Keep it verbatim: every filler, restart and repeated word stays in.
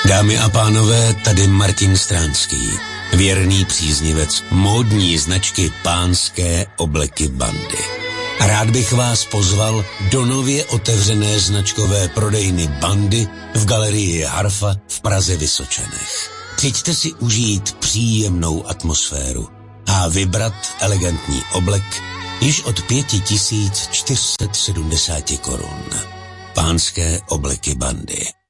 Dámy a pánové, tady Martin Stránský, věrný příznivec módní značky Pánské obleky Bandy. A rád bych vás pozval do nově otevřené značkové prodejny Bandy v galerii Harfa v Praze Vysočanech. Přijďte si užít příjemnou atmosféru a vybrat elegantní oblek již od pět tisíc čtyři sta sedmdesát korun. Pánské obleky Bandy.